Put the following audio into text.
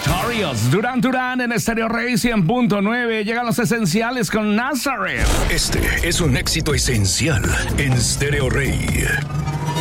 Notorious, Duran Duran en Stereo Rey 100.9. Llegan los esenciales con Nazareth. Este es un éxito esencial en Stereo Rey.